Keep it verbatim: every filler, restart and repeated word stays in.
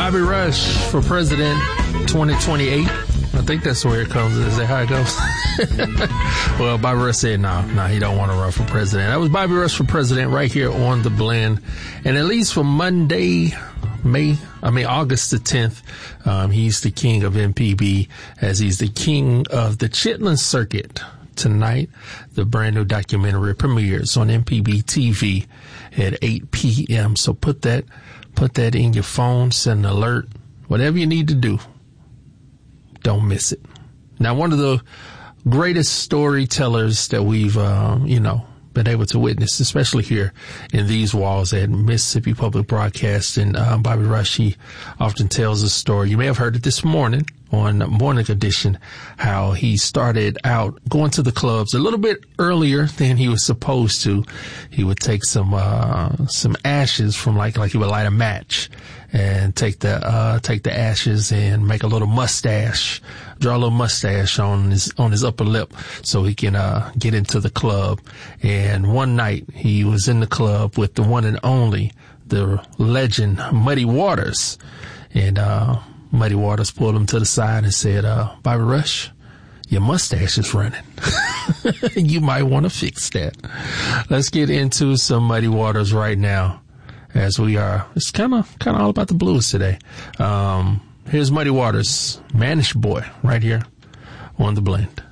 Bobby Rush for president twenty twenty-eight. I think that's where it comes. Is that how it goes? Well, Bobby Rush said no, no, he don't want to run for president. That was Bobby Rush for president right here on The Blend. And at least for Monday, May, I mean, August the tenth, um, he's the king of M P B, as he's the king of the Chitlin Circuit. Tonight, the brand new documentary premieres on M P B T V at eight p.m. So put that, put that in your phone, set an alert, whatever you need to do. Don't miss it. Now, one of the greatest storytellers that we've, uh, you know, been able to witness, especially here in these walls at Mississippi Public Broadcasting, uh, Bobby Rush, he often tells a story. You may have heard it this morning on Morning Edition, how he started out going to the clubs a little bit earlier than he was supposed to. He would take some, uh, some ashes from like, like he would light a match and take the, uh, take the ashes and make a little mustache, draw a little mustache on his, on his upper lip so he can, uh, get into the club. And one night he was in the club with the one and only, the legend Muddy Waters. And, uh, Muddy Waters pulled him to the side and said, uh, Bobby Rush, your mustache is running. You might want to fix that. Let's get into some Muddy Waters right now, as we are. It's kind of, kind of all about the blues today. Um, here's Muddy Waters, Mannish Boy, right here on The Blend.